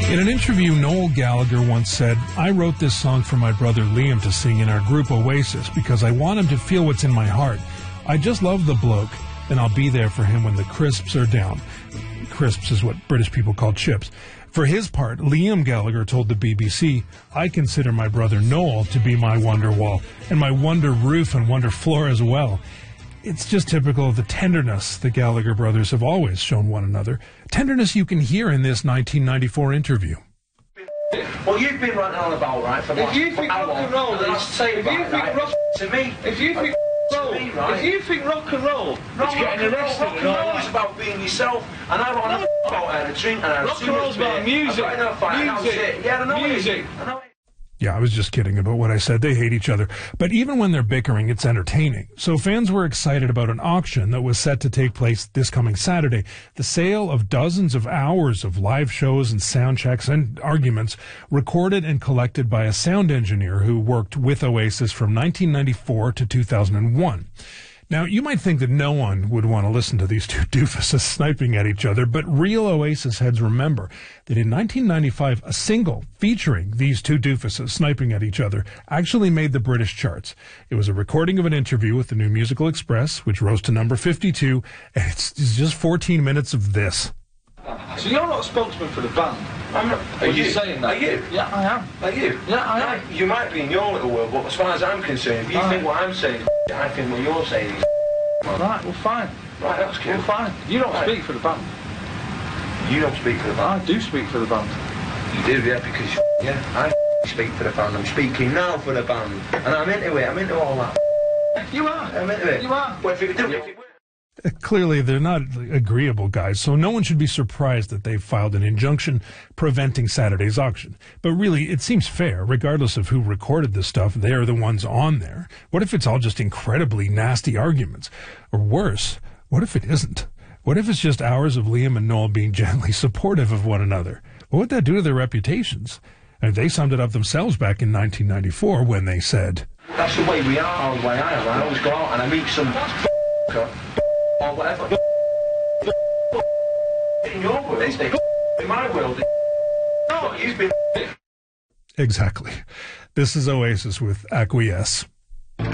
In an interview, Noel Gallagher once said, "I wrote this song for my brother Liam to sing in our group Oasis because I want him to feel what's in my heart. I just love the bloke, and I'll be there for him when the crisps are down." Crisps is what British people call chips. For his part, Liam Gallagher told the BBC, "I consider my brother Noel to be my wonder wall, and my wonder roof and wonder floor as well." It's just typical of the tenderness the Gallagher brothers have always shown one another. Tenderness you can hear in this 1994 interview. Well, you've been running on about, right, for if you think rock and roll is... If you think rock... To me... If you think rock and roll... If you think rock and roll... It's getting arrested. Rock and roll is about being yourself, and I want to about having a drink and rock and roll's about music. Music. Yeah, I know music. Yeah, I was just kidding about what I said. They hate each other. But even when they're bickering, it's entertaining. So fans were excited about an auction that was set to take place this coming Saturday. The sale of dozens of hours of live shows and sound checks and arguments recorded and collected by a sound engineer who worked with Oasis from 1994 to 2001. Now, you might think that no one would want to listen to these two doofuses sniping at each other, but real Oasis heads remember that in 1995, a single featuring these two doofuses sniping at each other actually made the British charts. It was a recording of an interview with the New Musical Express, which rose to number 52, and it's just 14 minutes of this. So you're not a spokesman for the band? I'm not. Are you saying that? Are you? Yeah, I am. Are you? Yeah, I am. You might be in your little world, but as far as I'm concerned, if you think what I'm saying, I think what you're saying is... Right, well, fine. Right, that's cool. Well, fine. You don't speak for the band. You don't speak for the band? I do speak for the band. You do, yeah, because... Yeah, I speak for the band. I'm speaking now for the band. And I'm into it. I'm into all that. You are. I'm into it. You are. Well, if it do... Clearly, they're not agreeable guys, so no one should be surprised that they've filed an injunction preventing Saturday's auction. But really, it seems fair, regardless of who recorded this stuff, they're the ones on there. What if it's all just incredibly nasty arguments? Or worse, what if it isn't? What if it's just hours of Liam and Noel being gently supportive of one another? What would that do to their reputations? And they summed it up themselves back in 1994 when they said, "That's the way we are, or the way I am. I always go out and I meet some or whatever. In your world, in my world, no, you've been..." Exactly. This is Oasis with Acquiesce.